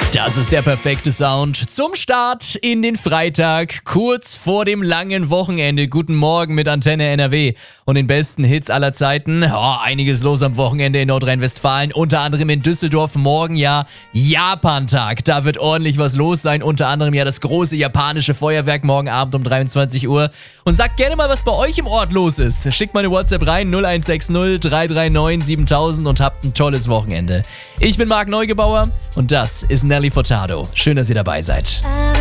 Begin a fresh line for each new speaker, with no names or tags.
Das ist der perfekte Sound zum Start in den Freitag, kurz vor dem langen Wochenende. Guten Morgen mit Antenne NRW und den besten Hits aller Zeiten. Einiges los am Wochenende in Nordrhein-Westfalen, unter anderem in Düsseldorf. Morgen ja Japan-Tag, da wird ordentlich was los sein. Unter anderem ja das große japanische Feuerwerk morgen Abend um 23 Uhr. Und sagt gerne mal, was bei euch im Ort los ist. Schickt mal eine WhatsApp rein, 0160 339 7000 und habt ein tolles Wochenende. Ich bin Marc Neugebauer und das ist Nelly Furtado. Schön, dass ihr dabei seid.